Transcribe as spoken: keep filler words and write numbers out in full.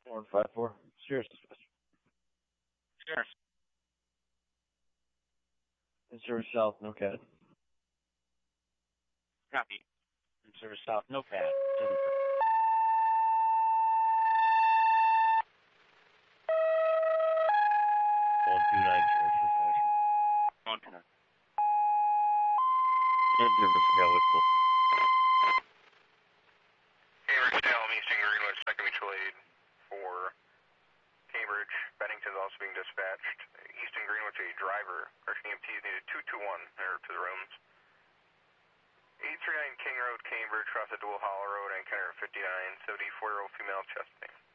One five four. Sirius dispatch. Sirius. In service south, no C A D. Copy. In service south, no pad. One two nine service dispatch. One two nine. In service, yeah, Whittle. Cambridge, Salem, Eastern Greenwood, second mutual aid for Cambridge. Bennington's also being dispatched. Eastern Greenwich, a driver. Russian E M Ts needed two two one there to the rooms. eight three nine King Road, Cambridge, across the Dual Hollow Road, and Kenner fifty-nine, seventy-four-year-old female chest pain.